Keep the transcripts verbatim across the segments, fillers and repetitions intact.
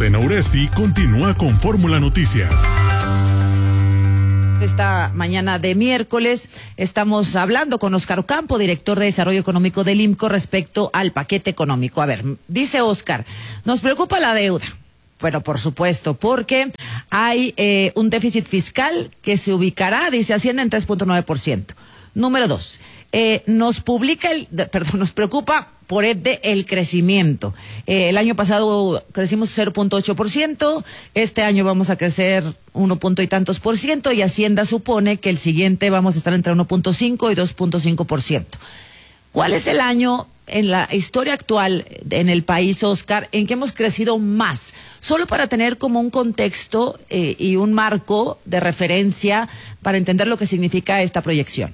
Azucena Uresti continúa con Fórmula Noticias. Esta mañana de miércoles estamos hablando con Óscar Ocampo, director de Desarrollo Económico del I M C O, respecto al paquete económico. A ver, dice Óscar, nos preocupa la deuda. Bueno, por supuesto, porque hay eh, un déficit fiscal que se ubicará, dice Hacienda, en tres punto nueve por ciento. Número dos, eh, nos publica el, perdón, nos preocupa por ende el crecimiento. Eh, el año pasado crecimos cero punto ocho por ciento, este año vamos a crecer uno punto y tantos por ciento y Hacienda supone que el siguiente vamos a estar entre uno punto cinco y dos punto cinco por ciento. ¿Cuál es el año en la historia actual en el país, Óscar, en que hemos crecido más? Solo para tener como un contexto eh, y un marco de referencia para entender lo que significa esta proyección.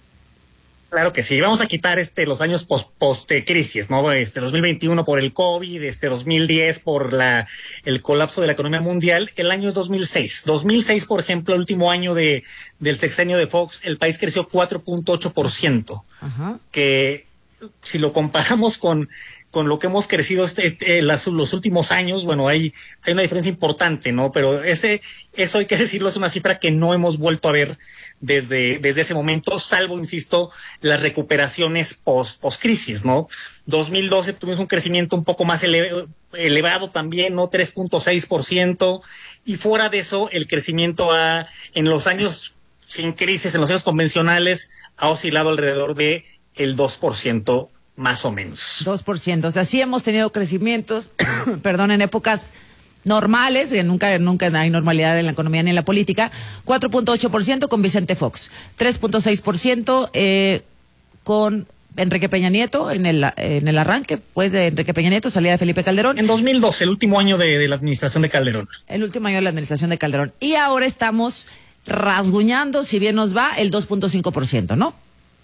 Claro que sí, vamos a quitar este los años post, post crisis, ¿no? Este dos mil veintiuno por el COVID, este dos mil diez por la el colapso de la economía mundial. El año es dos mil seis. dos mil seis, por ejemplo, el último año de del sexenio de Fox, el país creció cuatro punto ocho por ciento. Ajá. Que si lo comparamos con con lo que hemos crecido este, este las, los últimos años, bueno, hay hay una diferencia importante, ¿no? Pero ese eso hay que decirlo, es una cifra que no hemos vuelto a ver desde desde ese momento, salvo, insisto, las recuperaciones post post crisis, ¿no? dos mil doce tuvimos un crecimiento un poco más ele, elevado también, ¿no? tres punto seis por ciento, y fuera de eso el crecimiento ha, en los años sin crisis, en los años convencionales, ha oscilado alrededor de el dos por ciento más o menos. dos por ciento, o sea, sí hemos tenido crecimientos, perdón, en épocas normales, que nunca, nunca hay normalidad en la economía ni en la política. Cuatro punto ocho por ciento con Vicente Fox, tres punto seis por ciento eh, con Enrique Peña Nieto en el en el arranque, pues, de Enrique Peña Nieto, salida de Felipe Calderón. En dos mil doce, el último año de, de la administración de Calderón. El último año de la administración de Calderón. Y ahora estamos rasguñando, si bien nos va, el dos punto cinco por ciento, ¿no?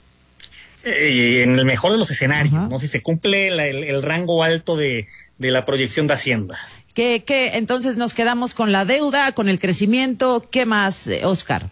Eh, en el mejor de los escenarios, Ajá. ¿no? Si se cumple la, el, el rango alto de, de la proyección de Hacienda. ¿Qué, qué? Entonces nos quedamos con la deuda, con el crecimiento. ¿Qué más, Óscar?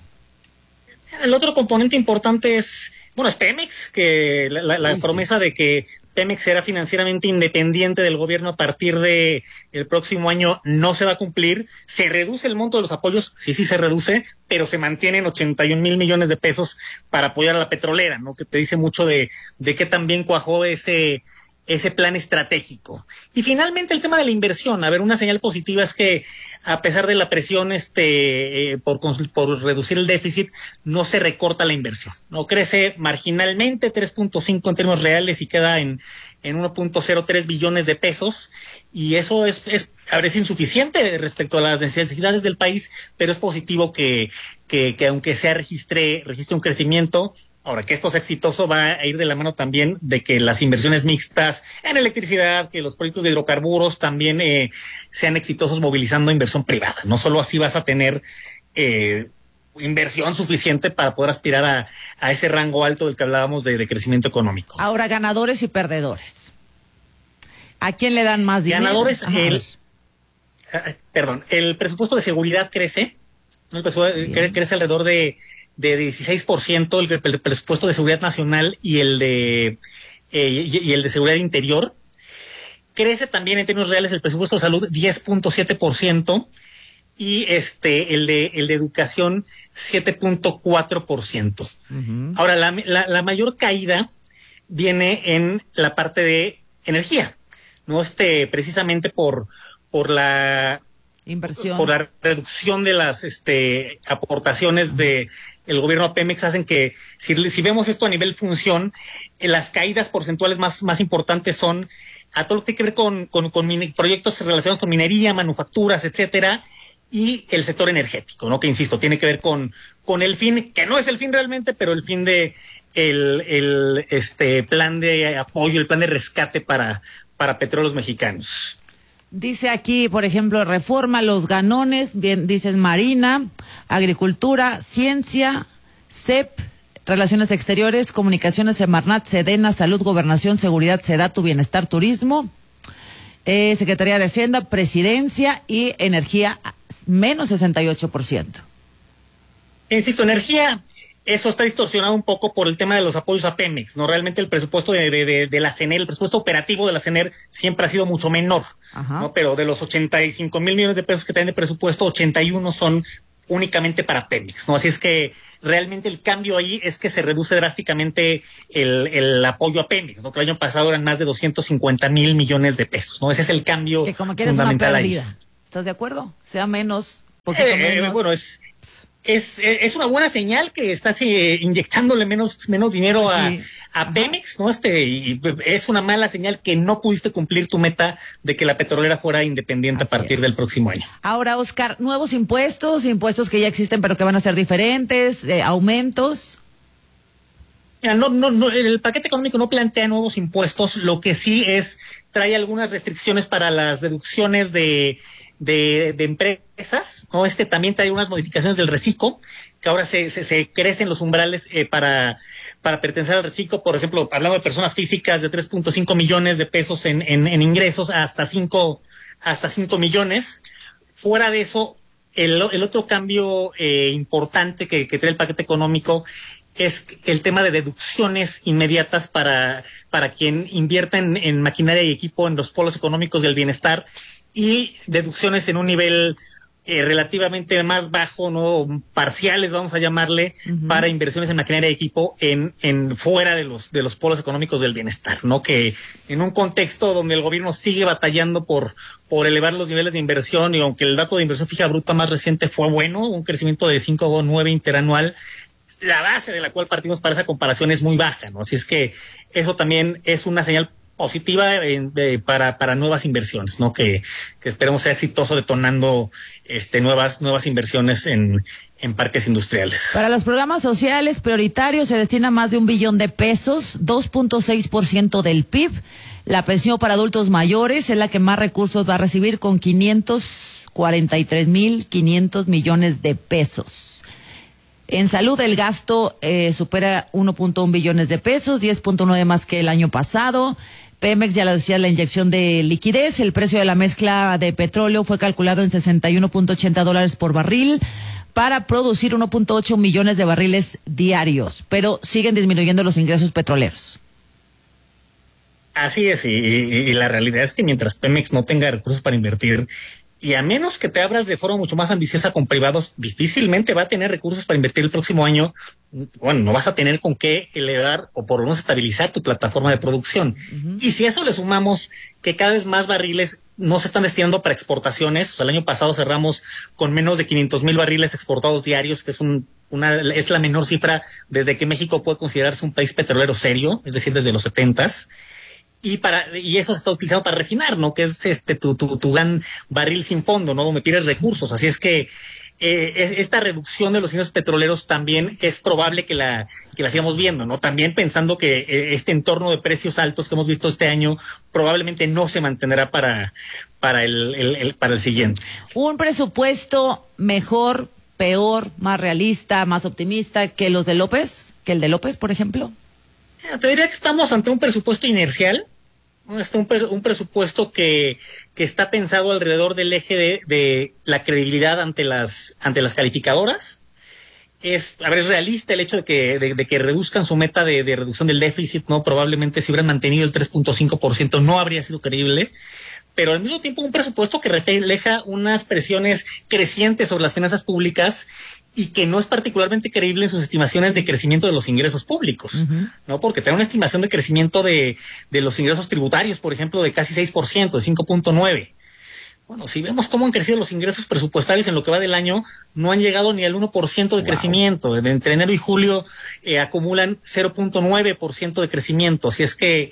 El otro componente importante es, bueno, es Pemex, que la, la, la promesa de que Pemex será financieramente independiente del gobierno a partir de el próximo año no se va a cumplir. Se reduce el monto de los apoyos, sí, sí se reduce, pero se mantienen ochenta y un mil millones de pesos para apoyar a la petrolera, ¿no? Que te dice mucho de, de qué también cuajó ese, ese plan estratégico. Y finalmente el tema de la inversión. A ver, una señal positiva es que a pesar de la presión este eh, por, por reducir el déficit, no se recorta la inversión, no crece marginalmente, tres punto cinco en términos reales y queda en en uno punto cero tres billones de pesos, y eso es es a ver, es insuficiente respecto a las necesidades del país, pero es positivo que que, que aunque sea registre registre un crecimiento. Ahora, que esto sea exitoso va a ir de la mano también de que las inversiones mixtas en electricidad, que los proyectos de hidrocarburos también eh, sean exitosos movilizando inversión privada. No solo así vas a tener eh, inversión suficiente para poder aspirar a, a ese rango alto del que hablábamos de, de crecimiento económico. Ahora, ganadores y perdedores. ¿A quién le dan más dinero? Ganadores, el, eh, perdón, el presupuesto de seguridad crece, ¿no? El presupuesto cre, crece alrededor de de dieciséis por ciento el, el presupuesto de seguridad nacional y el de eh, y, y el de seguridad interior. Crece también en términos reales el presupuesto de salud diez punto siete por ciento y este el de el de educación siete punto cuatro por ciento. Uh-huh. Ahora la, la la mayor caída viene en la parte de energía, no este precisamente por por la inversión, por la reducción de las este aportaciones de el gobierno a Pemex, hacen que, si, si vemos esto a nivel función, eh, las caídas porcentuales más, más importantes son a todo lo que tiene que ver con, con, con mine, proyectos relacionados con minería, manufacturas, etcétera, y el sector energético, ¿no? Que, insisto, tiene que ver con, con el fin, que no es el fin realmente, pero el fin de el, el este plan de apoyo, el plan de rescate para, para petróleos mexicanos. Dice aquí, por ejemplo, reforma, los ganones, bien, dicen Marina, Agricultura, Ciencia, C E P, Relaciones Exteriores, Comunicaciones, Semarnat, Sedena, Salud, Gobernación, Seguridad, Sedatu, Bienestar, Turismo, eh, Secretaría de Hacienda, Presidencia y Energía, menos sesenta y ocho por ciento. Insisto, energía, eso está distorsionado un poco por el tema de los apoyos a Pemex, ¿no? Realmente el presupuesto de, de, de, de la CENER, el presupuesto operativo de la CENER siempre ha sido mucho menor, Ajá. ¿no? Pero de los ochenta y cinco mil millones de pesos que tienen de presupuesto, ochenta y uno son únicamente para Pemex, ¿no? Así es que realmente el cambio ahí es que se reduce drásticamente el, el apoyo a Pemex, ¿no? Que el año pasado eran más de doscientos cincuenta mil millones de pesos, ¿no? Ese es el cambio que como quieres fundamental una ahí. pérdida. ¿Estás de acuerdo? Sea menos, poquito Eh, menos. Eh, bueno, es... Es, es una buena señal que estás eh, inyectándole menos, menos dinero a, sí. a Pemex, ¿no? Este, y es una mala señal que no pudiste cumplir tu meta de que la petrolera fuera independiente Así a partir es. del próximo año. Ahora, Oscar, nuevos impuestos, impuestos que ya existen pero que van a ser diferentes, eh, aumentos. Mira, no, no, no, el paquete económico no plantea nuevos impuestos, lo que sí es, trae algunas restricciones para las deducciones de De, de empresas, ¿no? Este también trae unas modificaciones del reciclo, que ahora se, se, se crecen los umbrales eh, para, para pertenecer al reciclo, por ejemplo, hablando de personas físicas de tres punto cinco millones de pesos en, en, en ingresos hasta cinco, hasta cinco millones. Fuera de eso, el, el otro cambio eh, importante que, que trae el paquete económico es el tema de deducciones inmediatas para, para quien invierta en, en maquinaria y equipo en los polos económicos del bienestar, y deducciones en un nivel eh, relativamente más bajo, no parciales, vamos a llamarle, uh-huh. para inversiones en maquinaria y equipo en, en fuera de los de los polos económicos del bienestar, ¿no? Que en un contexto donde el gobierno sigue batallando por por elevar los niveles de inversión, y aunque el dato de inversión fija bruta más reciente fue bueno, un crecimiento de cinco coma nueve interanual, la base de la cual partimos para esa comparación es muy baja, ¿no? Así es que eso también es una señal positiva eh, eh, para para nuevas inversiones, ¿no? Que, que esperemos sea exitoso detonando este nuevas nuevas inversiones en, en parques industriales. Para los programas sociales prioritarios se destina más de un billón de pesos, dos punto seis por ciento del P I B. La pensión para adultos mayores es la que más recursos va a recibir, con quinientos cuarenta y tres mil quinientos millones de pesos. En salud el gasto eh, supera uno punto uno billones de pesos, diez punto nueve más que el año pasado. Pemex, ya lo decía, la inyección de liquidez. El precio de la mezcla de petróleo fue calculado en sesenta y uno punto ochenta dólares por barril para producir uno punto ocho millones de barriles diarios, pero siguen disminuyendo los ingresos petroleros. Así es, y, y, y la realidad es que mientras Pemex no tenga recursos para invertir, y a menos que te abras de forma mucho más ambiciosa con privados, difícilmente va a tener recursos para invertir el próximo año. Bueno, no vas a tener con qué elevar o por lo menos estabilizar tu plataforma de producción. Uh-huh. Y si a eso le sumamos que cada vez más barriles no se están destinando para exportaciones, o sea, el año pasado cerramos con menos de quinientos mil barriles exportados diarios, que es un una es la menor cifra desde que México puede considerarse un país petrolero serio, es decir, desde los setentas. Y para y eso se está utilizando para refinar, ¿no? Que es este tu tu tu gran barril sin fondo, ¿no? Donde pierdes recursos. Así es que eh, esta reducción de los ingresos petroleros también es probable que la que la sigamos viendo, ¿no? También pensando que eh, este entorno de precios altos que hemos visto este año probablemente no se mantendrá para para el, el, el para el siguiente. Un presupuesto mejor, peor, más realista, más optimista que los de López, que el de López, por ejemplo. Te diría que estamos ante un presupuesto inercial. Está un, un presupuesto que, que está pensado alrededor del eje de, de la credibilidad ante las ante las calificadoras. Es, a ver, es realista el hecho de que de, de que reduzcan su meta de, de reducción del déficit, ¿no? Probablemente si hubieran mantenido el tres punto cinco por ciento no habría sido creíble, pero al mismo tiempo un presupuesto que refleja unas presiones crecientes sobre las finanzas públicas y que no es particularmente creíble en sus estimaciones de crecimiento de los ingresos públicos, uh-huh. ¿no? Porque tiene una estimación de crecimiento de, de los ingresos tributarios, por ejemplo, de casi seis por ciento, de cinco punto nueve. Bueno, si vemos cómo han crecido los ingresos presupuestarios en lo que va del año, no han llegado ni al uno por ciento de wow. crecimiento. De entre enero y julio eh, acumulan cero punto nueve por ciento de crecimiento. Así es que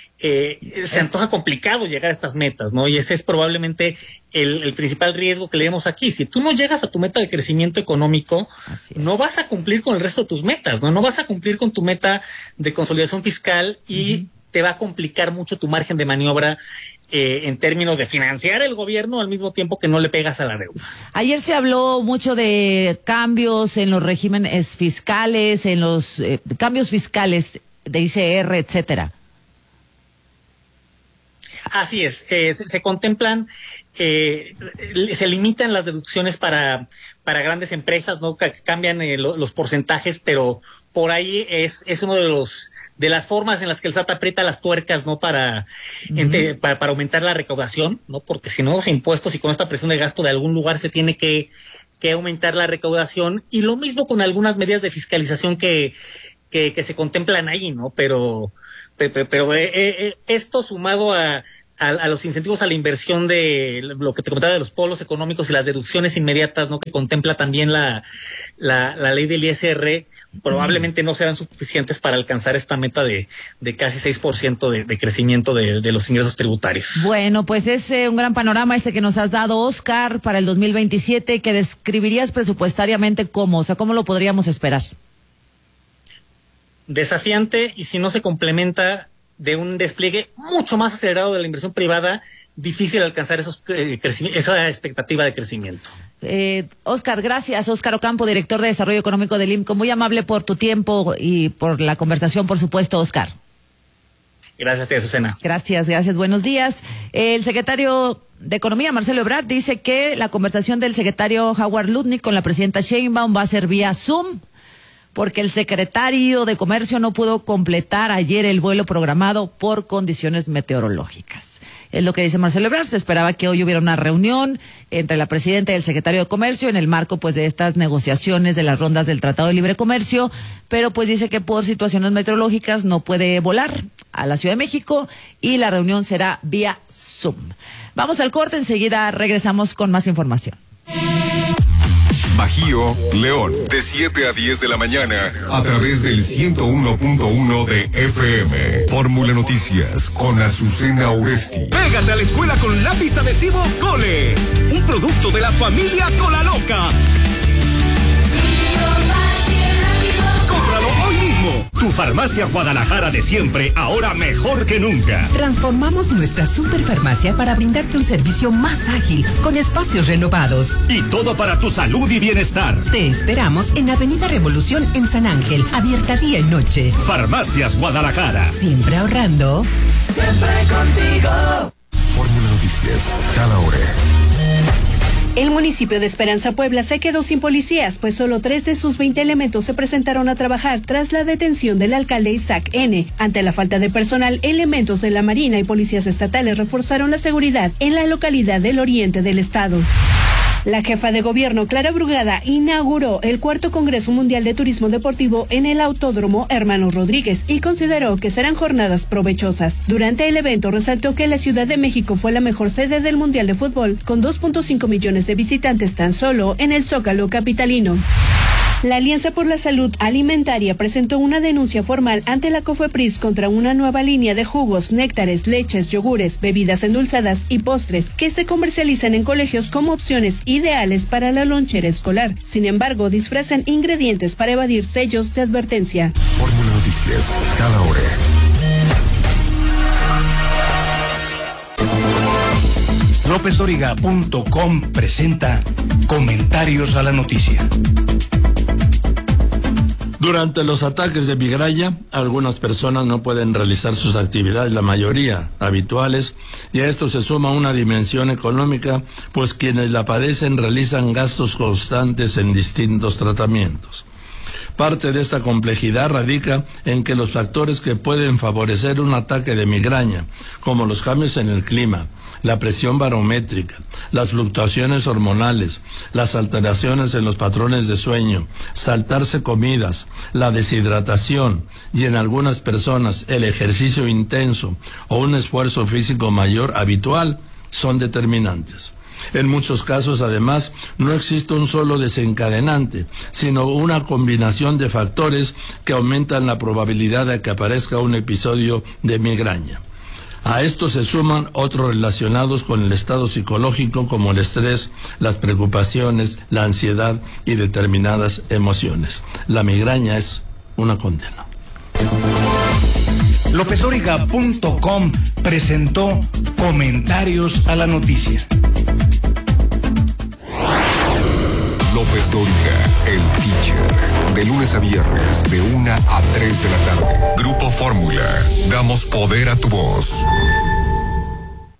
Eh, se antoja complicado llegar a estas metas, ¿no? Y ese es probablemente el, el principal riesgo que le vemos aquí. Si tú no llegas a tu meta de crecimiento económico, no vas a cumplir con el resto de tus metas, ¿no? No vas a cumplir con tu meta de consolidación fiscal y uh-huh. te va a complicar mucho tu margen de maniobra eh, en términos de financiar el gobierno al mismo tiempo que no le pegas a la deuda. Ayer se habló mucho de cambios en los regímenes fiscales, en los eh, cambios fiscales de I C R, etcétera. Así es, eh, se, se contemplan, eh, se limitan las deducciones para, para grandes empresas, ¿no? Que cambian eh, lo, los porcentajes, pero por ahí es, es uno de los, de las formas en las que el S A T aprieta las tuercas, ¿no? Para, uh-huh. ente, para, para aumentar la recaudación, ¿no? Porque si no, los impuestos y con esta presión de gasto de algún lugar se tiene que, que aumentar la recaudación, y lo mismo con algunas medidas de fiscalización que, que, que se contemplan ahí, ¿no? Pero, pero, pero eh, eh, esto sumado a, a, a los incentivos a la inversión de lo que te comentaba de los polos económicos y las deducciones inmediatas, ¿no? Que contempla también la, la, la ley del I S R, probablemente no serán suficientes para alcanzar esta meta de, de casi seis por ciento de, de crecimiento de, de los ingresos tributarios. Bueno, pues es eh, un gran panorama este que nos has dado, Oscar, para el dos mil veintisiete, que describirías presupuestariamente cómo, o sea, cómo lo podríamos esperar. Desafiante, y si no se complementa de un despliegue mucho más acelerado de la inversión privada, difícil alcanzar esos eh, esa expectativa de crecimiento. Eh, Oscar, gracias. Oscar Ocampo, director de Desarrollo Económico del I M C O. Muy amable por tu tiempo y por la conversación, por supuesto, Oscar. Gracias a ti, Azucena. Gracias, gracias. Buenos días. El secretario de Economía, Marcelo Ebrard, dice que la conversación del secretario Howard Lutnick con la presidenta Sheinbaum va a ser vía Zoom, porque el secretario de Comercio no pudo completar ayer el vuelo programado por condiciones meteorológicas. Es lo que dice Marcelo Ebrard. Se esperaba que hoy hubiera una reunión entre la presidenta y el secretario de Comercio en el marco pues de estas negociaciones de las rondas del Tratado de Libre Comercio, pero pues dice que por situaciones meteorológicas no puede volar a la Ciudad de México y la reunión será vía Zoom. Vamos al corte, enseguida regresamos con más información. Bajío, León, de siete a diez de la mañana, a través del ciento uno punto uno de F M. Fórmula Noticias, con Azucena Oresti. Pégate a la escuela con lápiz adhesivo Cole, un producto de la familia Cola Loca. Cómpralo hoy mismo. Tu farmacia Guadalajara de siempre, ahora mejor que nunca. Transformamos nuestra superfarmacia para brindarte un servicio más ágil, con espacios renovados. Y todo para tu salud y bienestar. Te esperamos en Avenida Revolución en San Ángel, abierta día y noche. Farmacias Guadalajara. Siempre ahorrando. Siempre contigo. Fórmula Noticias, cada hora. El municipio de Esperanza, Puebla, se quedó sin policías, pues solo tres de sus veinte elementos se presentaron a trabajar tras la detención del alcalde Isaac N. Ante la falta de personal, elementos de la Marina y policías estatales reforzaron la seguridad en la localidad del oriente del estado. La jefa de gobierno, Clara Brugada, inauguró el cuarto Congreso Mundial de Turismo Deportivo en el Autódromo Hermanos Rodríguez y consideró que serán jornadas provechosas. Durante el evento resaltó que la Ciudad de México fue la mejor sede del Mundial de Fútbol, con dos punto cinco millones de visitantes tan solo en el Zócalo capitalino. La Alianza por la Salud Alimentaria presentó una denuncia formal ante la COFEPRIS contra una nueva línea de jugos, néctares, leches, yogures, bebidas endulzadas y postres que se comercializan en colegios como opciones ideales para la lonchera escolar. Sin embargo, disfrazan ingredientes para evadir sellos de advertencia. Fórmula Noticias, cada hora. López Dóriga punto com presenta Comentarios a la Noticia. Durante los ataques de migraña, algunas personas no pueden realizar sus actividades, la mayoría habituales, y a esto se suma una dimensión económica, pues quienes la padecen realizan gastos constantes en distintos tratamientos. Parte de esta complejidad radica en que los factores que pueden favorecer un ataque de migraña, como los cambios en el clima, la presión barométrica, las fluctuaciones hormonales, las alteraciones en los patrones de sueño, saltarse comidas, la deshidratación y en algunas personas el ejercicio intenso o un esfuerzo físico mayor habitual son determinantes. En muchos casos, además, no existe un solo desencadenante, sino una combinación de factores que aumentan la probabilidad de que aparezca un episodio de migraña. A esto se suman otros relacionados con el estado psicológico, como el estrés, las preocupaciones, la ansiedad y determinadas emociones. La migraña es una condena. López Dóriga punto com presentó Comentarios a la Noticia. López Dóriga, el teacher. De lunes a viernes, de una a tres de la tarde. Grupo Fórmula. Damos poder a tu voz.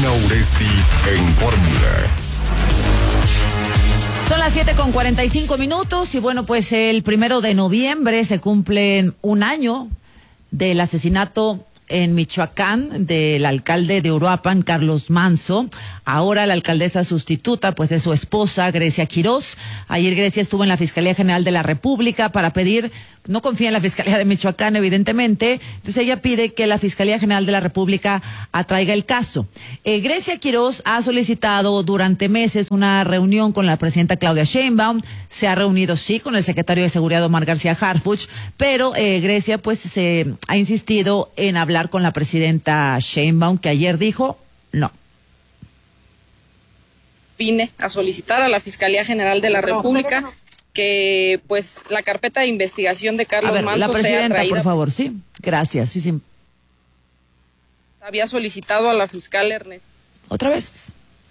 Azucena Uresti en Fórmula. Son las siete con cuarenta y cinco minutos y bueno, pues el primero de noviembre se cumple un año del asesinato en Michoacán del alcalde de Uruapan, Carlos Manzo. Ahora la alcaldesa sustituta pues es su esposa, Grecia Quirós. Ayer Grecia estuvo en la Fiscalía General de la República para pedir, no confía en la Fiscalía de Michoacán evidentemente, entonces ella pide que la Fiscalía General de la República atraiga el caso. Eh, Grecia Quirós ha solicitado durante meses una reunión con la presidenta Claudia Sheinbaum, se ha reunido sí con el secretario de Seguridad Omar García Harfuch, pero eh, Grecia pues se ha insistido en hablar con la presidenta Sheinbaum, que ayer dijo no. Vine a solicitar a la Fiscalía General de la República que pues la carpeta de investigación de Carlos a ver, Manzo la presidenta, sea traída. por favor, sí, gracias, sí, sí. Había solicitado a la fiscal Ernest. Otra vez.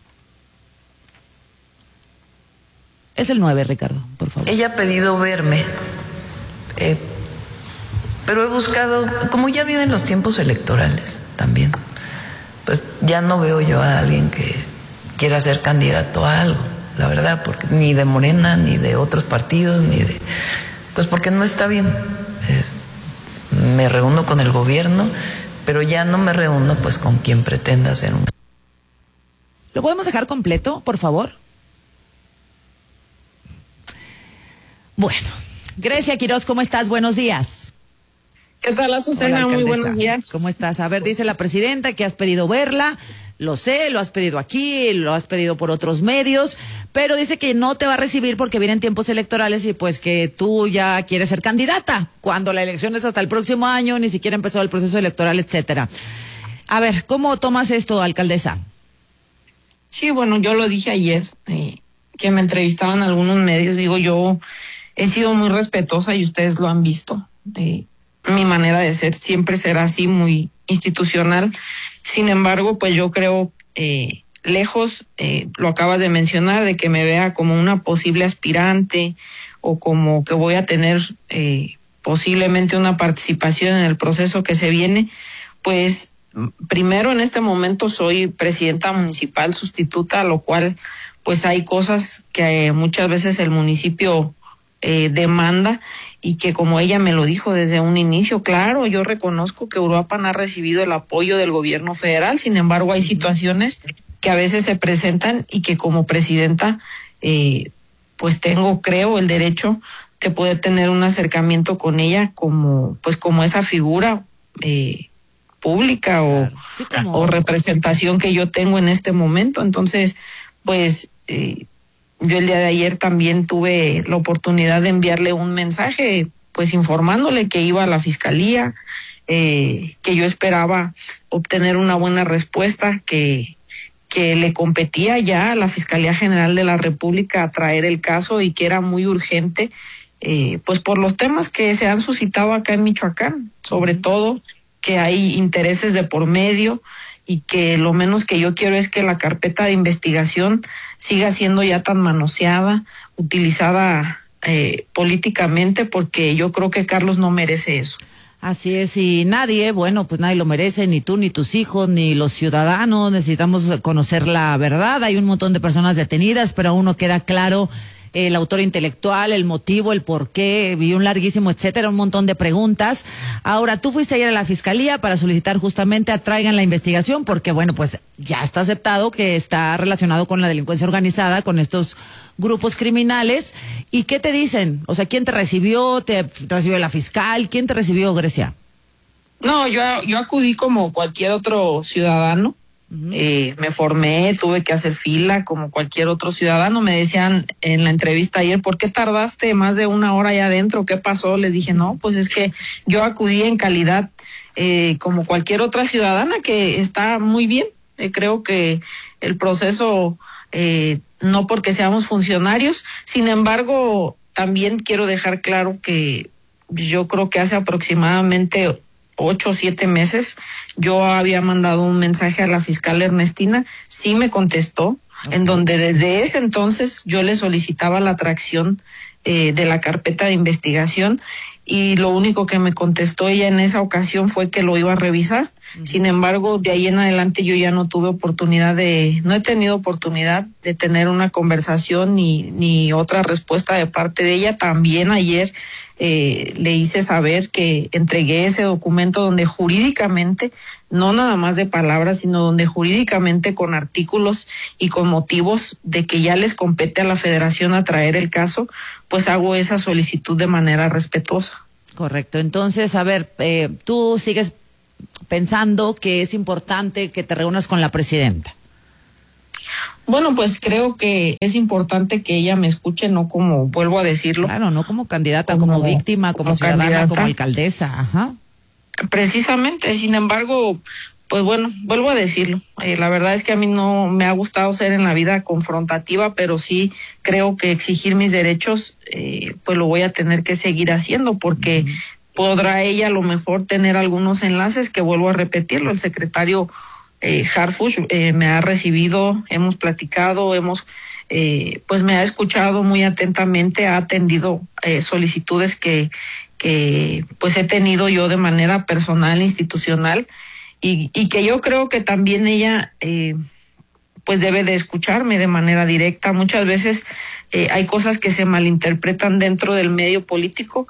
Es el nueve, Ricardo, por favor. Ella ha pedido verme, eh, pero he buscado, como ya vienen los tiempos electorales también, pues ya no veo yo a alguien que quiera ser candidato a algo, la verdad, porque ni de Morena, ni de otros partidos, ni de... Pues porque no está bien. Es, me reúno con el gobierno, pero ya no me reúno pues con quien pretenda ser un... ¿Lo podemos dejar completo, por favor? Bueno, Grecia Quirós, ¿cómo estás? Buenos días. ¿Qué tal, Azucena? Muy buenos días. ¿Cómo estás? A ver, dice la presidenta que has pedido verla. Lo sé, lo has pedido aquí, lo has pedido por otros medios, pero dice que no te va a recibir porque vienen tiempos electorales y pues que tú ya quieres ser candidata, cuando la elección es hasta el próximo año, ni siquiera empezó el proceso electoral, etcétera. A ver, ¿cómo tomas esto, alcaldesa? Sí, bueno, yo lo dije ayer, eh, que me entrevistaban algunos medios, digo, yo he sido muy respetuosa y ustedes lo han visto. Eh, mi manera de ser siempre será así, muy institucional. Sin embargo, pues yo creo, eh, lejos, eh, lo acabas de mencionar, de que me vea como una posible aspirante o como que voy a tener eh, posiblemente una participación en el proceso que se viene, pues primero en este momento soy presidenta municipal sustituta, lo cual pues hay cosas que muchas veces el municipio eh, demanda y que como ella me lo dijo desde un inicio, claro, yo reconozco que Uruapan ha recibido el apoyo del gobierno federal, sin embargo hay situaciones que a veces se presentan y que como presidenta eh, pues tengo, creo, el derecho de poder tener un acercamiento con ella como pues como esa figura eh, pública o, claro, sí, como... o representación que yo tengo en este momento. Entonces, pues eh, yo el día de ayer también tuve la oportunidad de enviarle un mensaje, pues informándole que iba a la fiscalía, eh, que yo esperaba obtener una buena respuesta, que, que le competía ya a la Fiscalía General de la República a traer el caso y que era muy urgente, eh, pues por los temas que se han suscitado acá en Michoacán, sobre todo que hay intereses de por medio y que lo menos que yo quiero es que la carpeta de investigación siga siendo ya tan manoseada, utilizada eh, políticamente, porque yo creo que Carlos no merece eso. Así es, y nadie, bueno, pues nadie lo merece, ni tú, ni tus hijos, ni los ciudadanos. Necesitamos conocer la verdad. Hay un montón de personas detenidas, pero aún no queda claro el autor intelectual, el motivo, el por qué, y un larguísimo etcétera, un montón de preguntas. Ahora, tú fuiste ayer a la fiscalía para solicitar justamente atraigan la investigación, porque bueno, pues ya está aceptado que está relacionado con la delincuencia organizada, con estos grupos criminales. ¿Y qué te dicen? O sea, ¿quién te recibió? ¿Te recibió la fiscal? ¿Quién te recibió, Grecia? No, yo, yo acudí como cualquier otro ciudadano. Eh, me formé, tuve que hacer fila como cualquier otro ciudadano. Me decían en la entrevista ayer, ¿por qué tardaste más de una hora allá adentro? ¿Qué pasó? Les dije, no, pues es que yo acudí en calidad eh, como cualquier otra ciudadana, que está muy bien. Eh, creo que el proceso, eh, no porque seamos funcionarios, sin embargo, también quiero dejar claro que yo creo que hace aproximadamente ocho o siete meses, yo había mandado un mensaje a la fiscal Ernestina, sí me contestó, okay, en donde desde ese entonces yo le solicitaba la atracción eh, de la carpeta de investigación, y lo único que me contestó ella en esa ocasión fue que lo iba a revisar. Uh-huh. Sin embargo, de ahí en adelante yo ya no tuve oportunidad de, no he tenido oportunidad de tener una conversación ni, ni otra respuesta de parte de ella. También ayer eh, le hice saber que entregué ese documento donde jurídicamente, no nada más de palabras, sino donde jurídicamente con artículos y con motivos de que ya les compete a la Federación a traer el caso, pues hago esa solicitud de manera respetuosa. Correcto. Entonces, a ver, eh, tú sigues pensando que es importante que te reúnas con la presidenta. Bueno, pues creo que es importante que ella me escuche, no como, vuelvo a decirlo. Claro, no como candidata, como, como víctima, como, como ciudadana, candidata, como alcaldesa. Ajá. Precisamente, sin embargo, pues bueno, vuelvo a decirlo. Eh, la verdad es que a mí no me ha gustado ser en la vida confrontativa, pero sí creo que exigir mis derechos, eh, pues lo voy a tener que seguir haciendo, porque uh-huh. podrá ella a lo mejor tener algunos enlaces que vuelvo a repetirlo. El secretario eh, Harfuch eh, me ha recibido, hemos platicado, hemos, eh, pues me ha escuchado muy atentamente, ha atendido eh, solicitudes que, que pues he tenido yo de manera personal, institucional. Y, y que yo creo que también ella eh, pues debe de escucharme de manera directa. Muchas veces eh, hay cosas que se malinterpretan dentro del medio político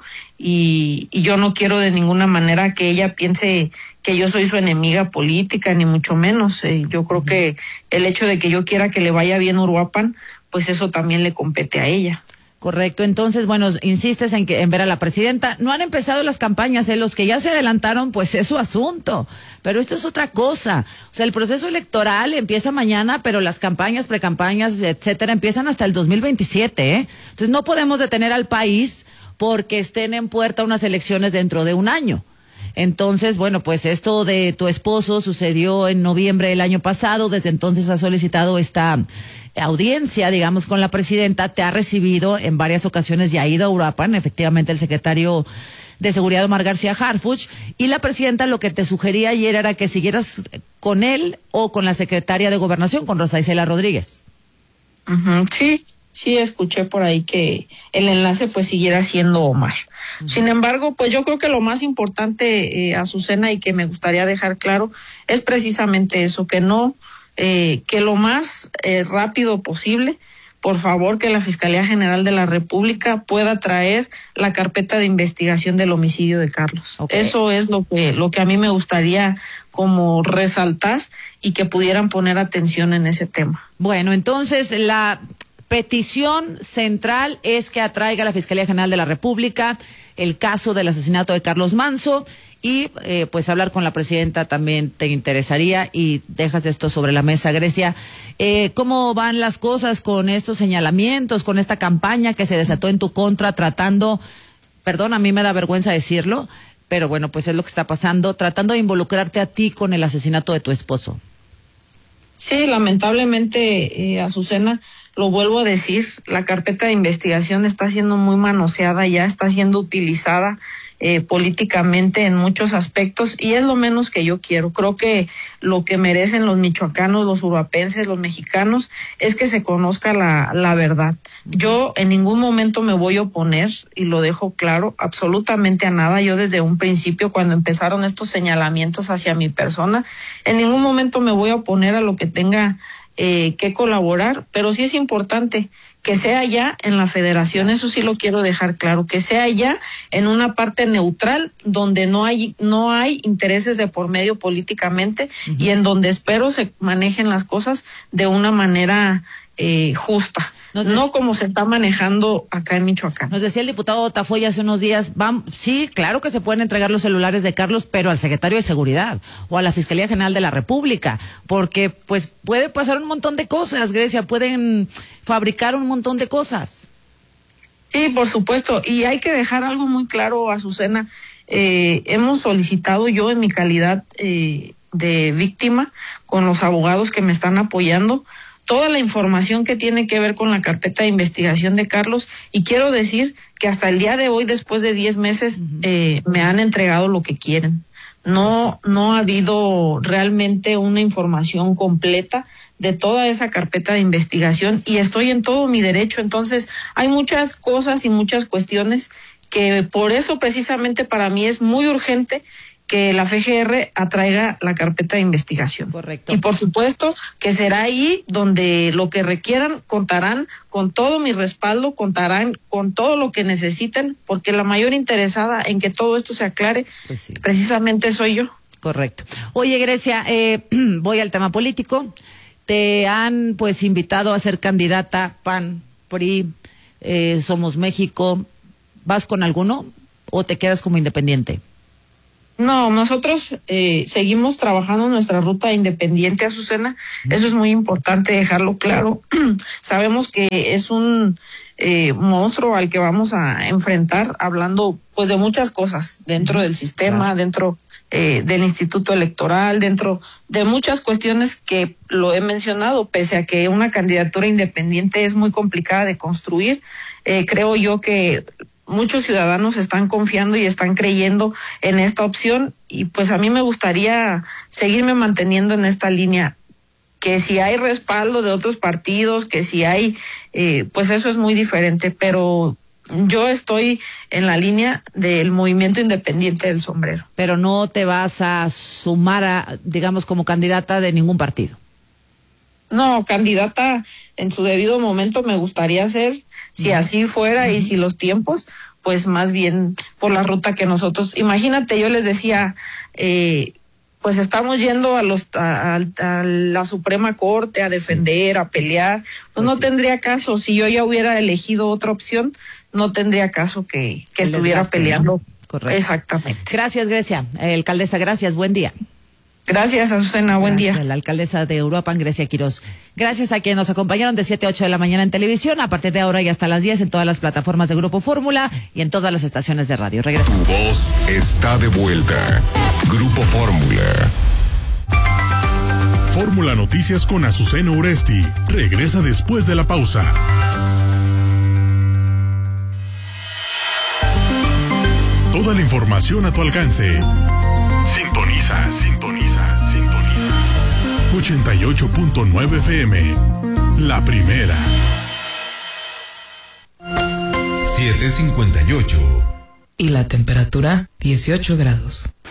y, y yo no quiero de ninguna manera que ella piense que yo soy su enemiga política, ni mucho menos. Eh, yo creo que el hecho de que yo quiera que le vaya bien Uruapan, pues eso también le compete a ella. Correcto. Entonces, bueno, insistes en que en ver a la presidenta. No han empezado las campañas, ¿eh? Los que ya se adelantaron, pues es su asunto. Pero esto es otra cosa. O sea, el proceso electoral empieza mañana, pero las campañas, precampañas, etcétera, empiezan hasta el dos mil veintisiete, ¿eh? Entonces no podemos detener al país porque estén en puerta unas elecciones dentro de un año. Entonces, bueno, pues esto de tu esposo sucedió en noviembre del año pasado. Desde entonces ha solicitado esta audiencia, digamos, con la presidenta. Te ha recibido en varias ocasiones y ha ido a Uruapan, efectivamente, el secretario de Seguridad Omar García Harfuch, y la presidenta lo que te sugería ayer era que siguieras con él o con la secretaria de Gobernación, con Rosa Isela Rodríguez. Uh-huh. Sí, sí, escuché por ahí que el enlace pues siguiera siendo Omar. Uh-huh. Sin embargo, pues yo creo que lo más importante, eh, Azucena, y que me gustaría dejar claro, es precisamente eso, que no Eh, que lo más eh, rápido posible, por favor, que la Fiscalía General de la República pueda traer la carpeta de investigación del homicidio de Carlos. Okay. Eso es lo que, lo que a mí me gustaría como resaltar y que pudieran poner atención en ese tema. Bueno, entonces la petición central es que atraiga a la Fiscalía General de la República el caso del asesinato de Carlos Manzo. Y eh, pues hablar con la presidenta también te interesaría, y dejas esto sobre la mesa, Grecia. Eh, ¿Cómo van las cosas con estos señalamientos, con esta campaña que se desató en tu contra, tratando, perdón, a mí me da vergüenza decirlo, pero bueno, pues es lo que está pasando, tratando de involucrarte a ti con el asesinato de tu esposo? Sí, lamentablemente, eh, Azucena, lo vuelvo a decir, la carpeta de investigación está siendo muy manoseada, ya está siendo utilizada Eh, políticamente en muchos aspectos, y es lo menos que yo quiero. Creo que lo que merecen los michoacanos, los uruapenses, los mexicanos, es que se conozca la, la verdad. Yo en ningún momento me voy a oponer, y lo dejo claro, absolutamente a nada. Yo desde un principio, cuando empezaron estos señalamientos hacia mi persona, en ningún momento me voy a oponer a lo que tenga eh, que colaborar, pero sí es importante que sea ya en la federación, eso sí lo quiero dejar claro, que sea ya en una parte neutral, donde no hay no hay intereses de por medio políticamente, uh-huh. y en donde espero se manejen las cosas de una manera eh, justa. Nos no como se está manejando acá en Michoacán. Nos decía el diputado Tafoya hace unos días, van, sí, claro que se pueden entregar los celulares de Carlos, pero al secretario de Seguridad o a la Fiscalía General de la República, porque pues puede pasar un montón de cosas, Grecia, pueden fabricar un montón de cosas. Sí, por supuesto, y hay que dejar algo muy claro, Azucena. Eh, hemos solicitado, yo en mi calidad eh, de víctima, con los abogados que me están apoyando, toda la información que tiene que ver con la carpeta de investigación de Carlos, y quiero decir que hasta el día de hoy, después de diez meses, uh-huh. eh, me han entregado lo que quieren. No, no ha habido realmente una información completa de toda esa carpeta de investigación, y estoy en todo mi derecho. Entonces, hay muchas cosas y muchas cuestiones que por eso precisamente para mí es muy urgente que la F G R atraiga la carpeta de investigación. Correcto. Y por supuesto que será ahí donde lo que requieran contarán con todo mi respaldo, contarán con todo lo que necesiten, porque la mayor interesada en que todo esto se aclare, pues sí, precisamente soy yo. Correcto. Oye, Grecia, eh, voy al tema político. Te han pues invitado a ser candidata P A N, P R I, eh, Somos México. ¿Vas con alguno o te quedas como independiente? No, nosotros eh, seguimos trabajando nuestra ruta independiente, Azucena. Eso es muy importante dejarlo claro. Sabemos que es un eh, monstruo al que vamos a enfrentar, hablando pues de muchas cosas dentro del sistema, claro, dentro eh, del Instituto Electoral, dentro de muchas cuestiones que lo he mencionado, pese a que una candidatura independiente es muy complicada de construir. Eh, creo yo que muchos ciudadanos están confiando y están creyendo en esta opción, y pues a mí me gustaría seguirme manteniendo en esta línea, que si hay respaldo de otros partidos, que si hay, eh, pues eso es muy diferente, pero yo estoy en la línea del movimiento independiente del sombrero. Pero no te vas a sumar a, digamos, como candidata de ningún partido. No, candidata en su debido momento me gustaría ser, si así fuera y si los tiempos, pues más bien por la ruta que nosotros, imagínate, yo les decía, eh, pues estamos yendo a los a, a la Suprema Corte a defender, a pelear, pues, pues no sí. tendría caso, si yo ya hubiera elegido otra opción, no tendría caso que, que estuviera gaste, peleando. ¿No? Correcto. Exactamente. Gracias, Grecia. Eh, alcaldesa, gracias, buen día. Gracias, Azucena, buen Gracias, día. La alcaldesa de Uruapan, Grecia Quiroz. Gracias a quienes nos acompañaron de siete a ocho de la mañana en televisión, a partir de ahora y hasta las diez en todas las plataformas de Grupo Fórmula y en todas las estaciones de radio. Regresamos. Tu voz está de vuelta. Grupo Fórmula. Fórmula Noticias con Azucena Uresti. Regresa después de la pausa. Toda la información a tu alcance. Sintoniza, sintoniza, sintoniza. ochenta y ocho punto nueve F M. La primera. siete cincuenta y ocho. Y la temperatura, dieciocho grados.